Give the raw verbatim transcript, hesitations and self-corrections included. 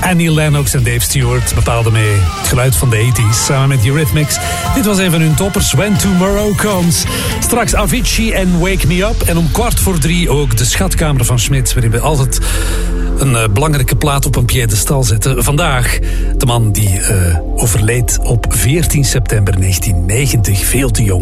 Annie Lennox en Dave Stewart bepaalden mee het geluid van de tachtiger samen met Eurythmics. Dit was een van hun toppers, When Tomorrow Comes. Straks Avicii en Wake Me Up. En om kwart voor drie ook de Schatkamer van Schmidt, waarin we altijd een uh, belangrijke plaat op een piedestal zetten. Vandaag de man die uh, overleed op veertien september negentien negentig, veel te jong.